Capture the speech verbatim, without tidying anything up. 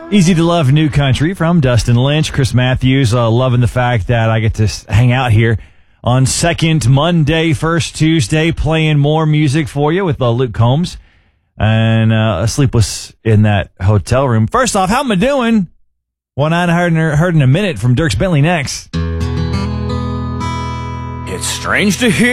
Easy to Love New Country from Dustin Lynch. Chris Matthews, uh, loving the fact that I get to hang out here on second Monday, first Tuesday, playing more music for you with uh, Luke Combs. And uh, Sleepless in that hotel room. First off, how am I doing? One I hadn't heard, heard in a minute from Dierks Bentley next. It's strange to hear